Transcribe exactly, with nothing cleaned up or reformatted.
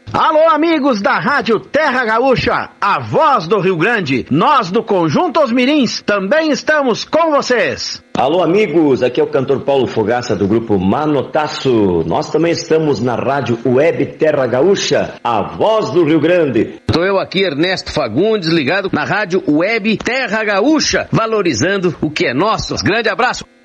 Alô, amigos da Rádio Terra Gaúcha, a voz do Rio Grande. Nós do Conjunto Os Mirins também estamos com vocês. Alô, amigos, aqui é o cantor Paulo Fogaça do grupo Manotaço. Nós também estamos na Rádio Web Terra Gaúcha, a voz do Rio Grande. Estou eu aqui, Ernesto Fagundes, ligado na Rádio Web Terra Gaúcha, valorizando o que é nosso. Grande abraço.